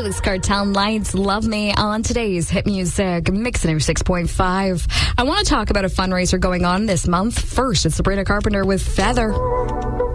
Felix Cartel Lights, Love Me on today's Hit Music Mix 6.5. I want to talk about a fundraiser going on this month. First, it's Sabrina Carpenter with Feather.